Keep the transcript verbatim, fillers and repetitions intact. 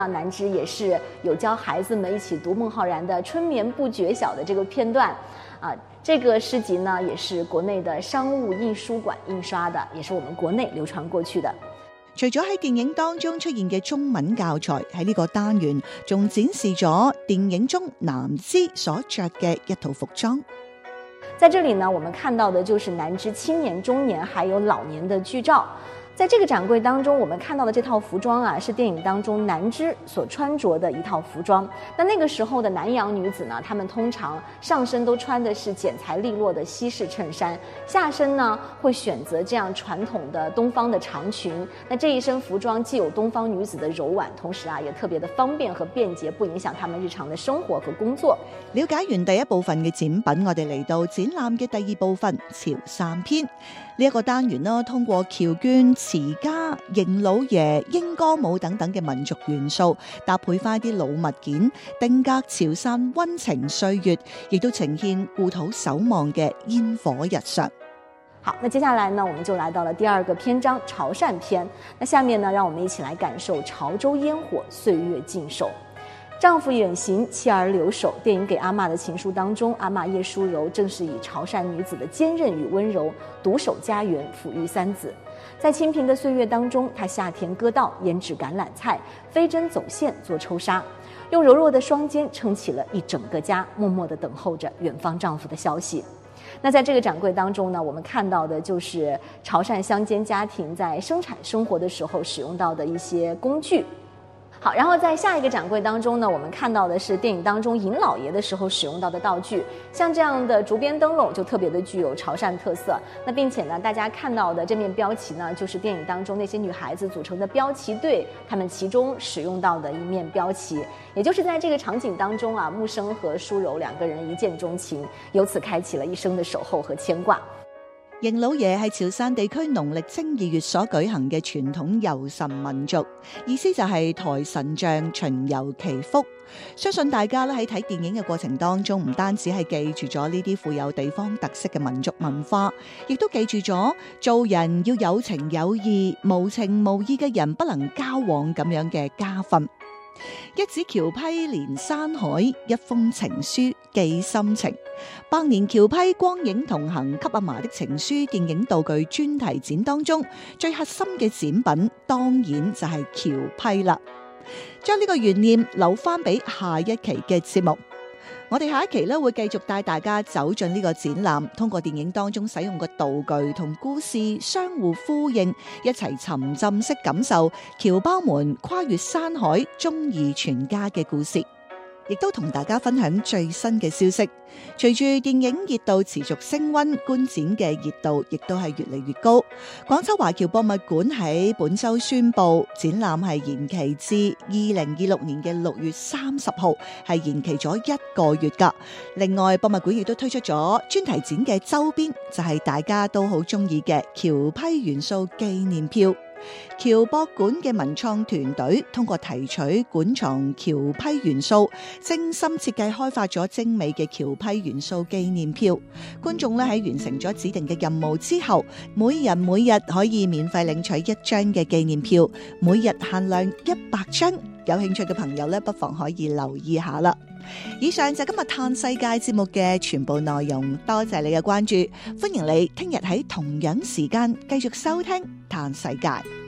南枝也是有教孩子们一起读孟浩然的《春眠不觉晓》的这个片段，啊，这个詩集呢也是國內的商務印書館印刷的，也是我們國內流傳過去的。 除咗喺電影當中出現嘅中文教材，喺呢個單元仲展示咗電影中南枝所着嘅一套服裝。 在這裡呢，我們看到的就是南枝青年、中年還有老年的劇照。在這個展櫃當中，我們看到的這套服裝啊，是電影當中南枝所穿着的一套服裝。那那個時候的南洋女子呢，她們通常上身都穿的是剪裁利落的西式襯衫，下身呢會選擇這樣傳統的東方的長裙。那這一身服裝既有東方女子的柔婉，同時啊也特別的方便和便捷，不影響她們日常的生活和工作。 了解完第一部分嘅展品，我哋嚟到展覽嘅第二部分潮汕篇。呢、這、一個單元呢，通過僑眷、詞家、邢老爺、英歌舞等等嘅民族元素，搭配翻啲老物件，定格潮汕溫情歲月，亦都呈現故土守望嘅煙火日常。 好，那接下來呢，我們就來到了第二個篇章潮汕篇。那下面呢，讓我們一起來感受潮州煙火，歲月靜守。丈夫遠行，妻兒留守。電影給阿嬷的情書當中，阿嬷葉淑柔正是以潮汕女子的堅韌與溫柔，獨守家園，撫育三子。在清貧的歲月當中，她下田割稻，醃製橄欖菜，飛針走線做抽紗，用柔弱的雙肩撐起了一整個家，默默地等候着遠方丈夫的消息。那在這個展櫃當中呢，我們看到的就是潮汕鄉間家庭在生產生活的時候使用到的一些工具。好，然後在下一個展櫃當中呢，我們看到的是電影當中尹老爺的時候使用到的道具，像這樣的竹編燈籠就特別的具有潮汕特色。那並且呢，大家看到的這面標旗呢，就是電影當中那些女孩子組成的標旗隊，她們其中使用到的一面標旗。也就是在這個場景當中啊，木生和淑柔兩個人一見鍾情，由此開啟了一生的守候和牽掛。 邢老爺係潮汕地區農曆正二月所舉行嘅傳統遊神民俗，意思就係抬神像巡遊祈福。相信大家咧喺睇電影嘅過程當中，唔單止係記住咗呢啲富有地方特色嘅民族文化，亦都記住咗做人要有情有義，無情無義嘅人不能交往咁樣嘅家訓。一指橋批連山海，一封情書寄心情。百年橋批光影同行給阿嫲的情書電影道具專題展當中，最核心嘅展品當然就係橋批啦。將呢個懸念留翻俾下一期嘅節目。我哋下一期咧會繼續帶大家走進呢個展覽，通過電影當中使用嘅道具同故事相互呼應，一齊沉浸式感受僑胞們跨越山海忠義全家嘅故事。亦都同大家分享最新嘅消息。隨住電影熱度持續升溫，觀展嘅熱度亦都係越嚟越高。廣州華僑博物館喺本周宣布，展覽係延期至二零二六年嘅六月三十號，係延期咗一個月噶。另外，博物館亦都推出咗專題展嘅周邊，就係大家都好中意嘅僑批元素紀念票。僑博館嘅文創團隊通過提取館藏僑批元素，精心設計開發咗精美嘅僑批元素紀念票。觀眾咧喺完成咗指定嘅任務之後，每人每日可以免費領取一張嘅紀念票，每日限量一百張。有興趣嘅朋友咧，不妨可以留意下啦。以上就今日嘆世界節目嘅全部內容，多謝你嘅關注，歡迎你聽日喺同樣時間繼續收聽嘆世界。